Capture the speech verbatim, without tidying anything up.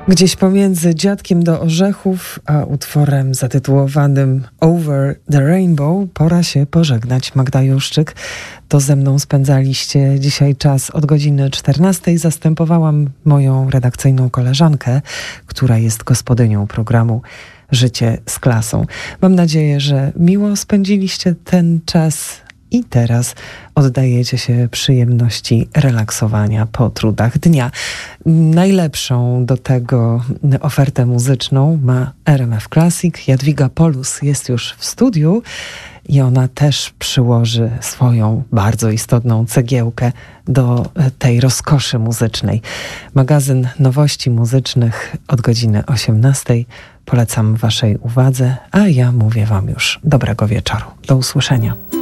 Gdzieś pomiędzy Dziadkiem do Orzechów a utworem zatytułowanym Over the Rainbow pora się pożegnać. Magda Juszczyk, to ze mną spędzaliście dzisiaj czas od godziny czternastej. Zastępowałam moją redakcyjną koleżankę, która jest gospodynią programu Życie z klasą. Mam nadzieję, że miło spędziliście ten czas i teraz oddajecie się przyjemności relaksowania po trudach dnia. Najlepszą do tego ofertę muzyczną ma R M F Classic. Jadwiga Polus jest już w studiu i ona też przyłoży swoją bardzo istotną cegiełkę do tej rozkoszy muzycznej. Magazyn nowości muzycznych od godziny osiemnastej. Polecam waszej uwadze, a ja mówię wam już dobrego wieczoru. Do usłyszenia.